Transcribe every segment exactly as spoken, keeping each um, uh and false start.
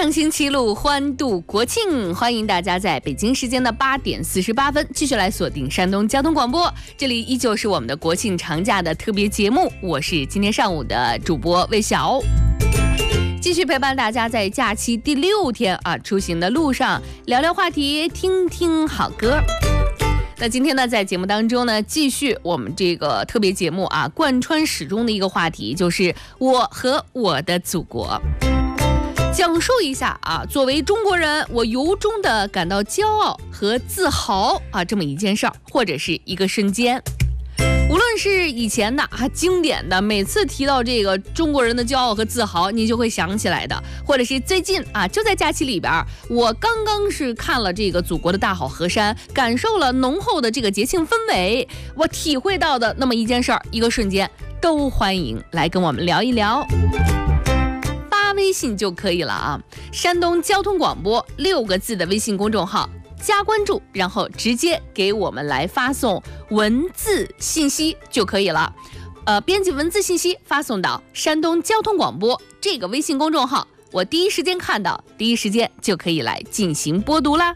上星期六欢度国庆，欢迎大家在北京时间的八点四十八分继续来锁定山东交通广播，这里依旧是我们的国庆长假的特别节目，我是今天上午的主播魏晓，继续陪伴大家在假期第六天啊出行的路上，聊聊话题，听听好歌。那今天呢，在节目当中呢，继续我们这个特别节目啊，贯穿始终的一个话题，就是我和我的祖国。讲述一下啊，作为中国人，我由衷的感到骄傲和自豪啊，这么一件事儿，或者是一个瞬间。无论是以前的啊经典的，每次提到这个中国人的骄傲和自豪，你就会想起来的，或者是最近啊，就在假期里边，我刚刚是看了这个祖国的大好河山，感受了浓厚的这个节庆氛围，我体会到的那么一件事儿，一个瞬间，都欢迎来跟我们聊一聊。微信就可以了啊，山东交通广播六个字的微信公众号，加关注，然后直接给我们来发送文字信息就可以了。呃，编辑文字信息发送到山东交通广播这个微信公众号，我第一时间看到，第一时间就可以来进行播读啦。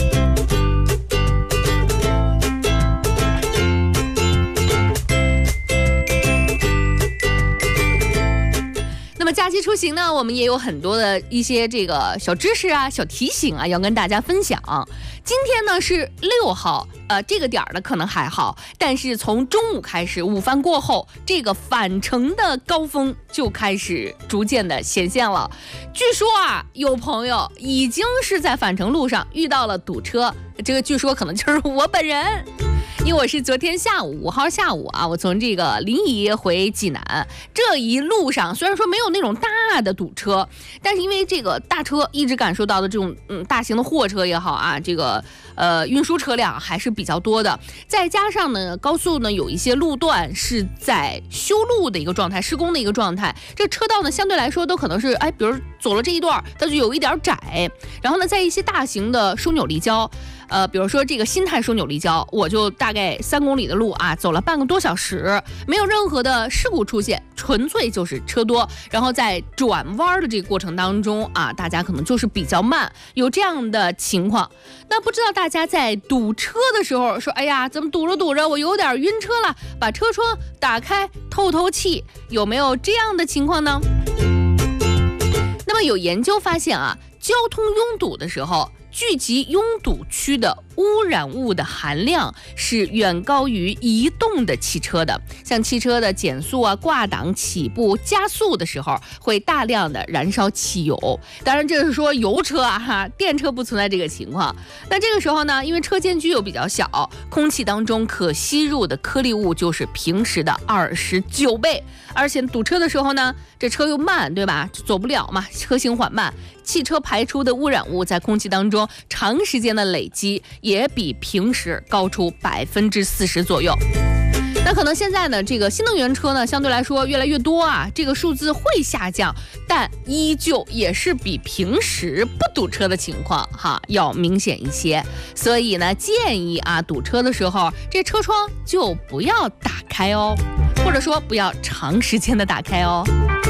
那么假期出行呢，我们也有很多的一些这个小知识啊、小提醒啊，要跟大家分享。今天呢是六号，呃，这个点儿呢可能还好，但是从中午开始，午饭过后，这个返程的高峰就开始逐渐的显现了。据说啊，有朋友已经是在返程路上遇到了堵车，这个据说可能就是我本人。因为我是昨天下午五号下午啊，我从这个临沂回济南，这一路上虽然说没有那种大的堵车，但是因为这个大车一直感受到的这种嗯大型的货车也好啊，这个呃运输车辆还是比较多的，再加上呢高速呢有一些路段是在修路的一个状态，施工的一个状态，这车道呢相对来说都可能是哎，比如走了这一段它就有一点窄，然后呢在一些大型的枢纽立交。呃，比如说这个新泰枢纽立交，我就大概三公里的路啊，走了半个多小时，没有任何的事故出现，纯粹就是车多。然后在转弯的这个过程当中啊，大家可能就是比较慢，有这样的情况。那不知道大家在堵车的时候说，哎呀，怎么堵着堵着我有点晕车了，把车窗打开透透气，有没有这样的情况呢？那么有研究发现啊，交通拥堵的时候，聚集拥堵区的污染物的含量是远高于移动的汽车的。像汽车的减速啊、挂档、起步、加速的时候，会大量的燃烧汽油。当然，这是说油车啊，哈，电车不存在这个情况。那这个时候呢，因为车间距又比较小，空气当中可吸入的颗粒物就是平时的二十九倍。而且堵车的时候呢，这车又慢，对吧？走不了嘛，车行缓慢。汽车排出的污染物在空气当中长时间的累积，也比平时高出百分之四十左右。那可能现在呢，这个新能源车呢，相对来说越来越多啊，这个数字会下降，但依旧也是比平时不堵车的情况哈要明显一些。所以呢，建议啊，堵车的时候，这车窗就不要打开哦，或者说不要长时间的打开哦。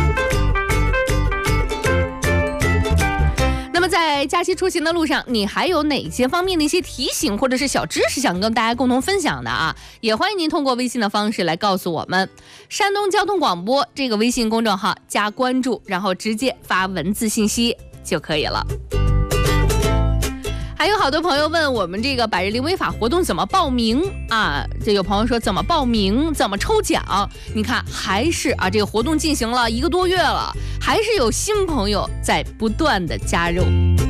那么在假期出行的路上，你还有哪些方面的一些提醒或者是小知识想跟大家共同分享的啊？也欢迎您通过微信的方式来告诉我们。山东交通广播这个微信公众号加关注，然后直接发文字信息就可以了。还有好多朋友问我们这个百日零违法活动怎么报名啊？这有朋友说怎么报名，怎么抽奖？你看还是啊，这个活动进行了一个多月了，还是有新朋友在不断的加入。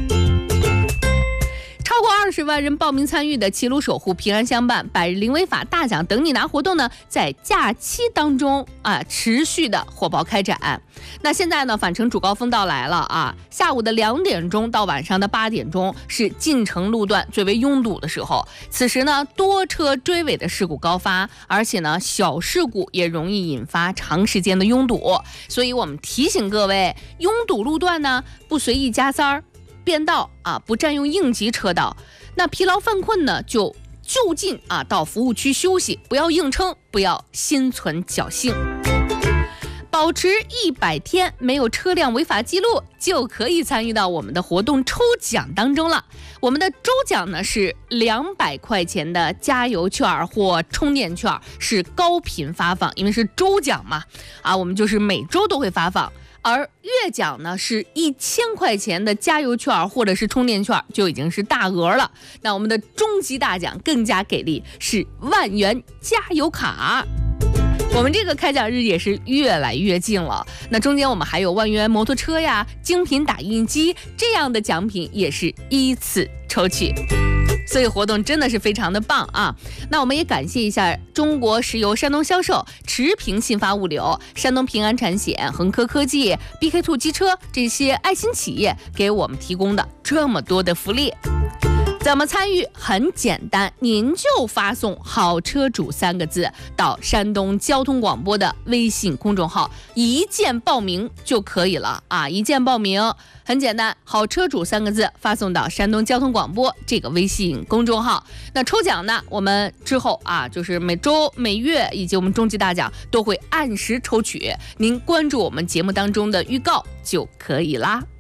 超过二十万人报名参与的齐鲁守护平安相伴百日零违法大奖等你拿活动呢，在假期当中啊持续的火爆开展。那现在呢，返程主高峰到来了啊，下午的两点钟到晚上的八点钟是进城路段最为拥堵的时候。此时呢，多车追尾的事故高发，而且呢，小事故也容易引发长时间的拥堵。所以我们提醒各位，拥堵路段呢，不随意加塞儿。变道啊，不占用应急车道。那疲劳犯困呢，就就近啊到服务区休息，不要硬撑，不要心存侥幸。 保持一百天没有车辆违法记录，就可以参与到我们的活动抽奖当中了。我们的周奖呢是两百块钱的加油券或充电券，是高频发放，因为是周奖嘛，啊，我们就是每周都会发放。而月奖呢是一千块钱的加油券或者是充电券，就已经是大额了。那我们的终极大奖更加给力，是万元加油卡。我们这个开奖日也是越来越近了，那中间我们还有万元摩托车呀、精品打印机这样的奖品也是依次抽取，所以活动真的是非常的棒啊！那我们也感谢一下中国石油山东销售、持平信发物流、山东平安产险、恒科科技、B K 兔机车这些爱心企业给我们提供的这么多的福利。怎么参与？很简单，您就发送好车主三个字到山东交通广播的微信公众号，一键报名就可以了啊！一键报名很简单，好车主三个字发送到山东交通广播这个微信公众号。那抽奖呢，我们之后啊，就是每周、每月以及我们终极大奖都会按时抽取，您关注我们节目当中的预告就可以啦。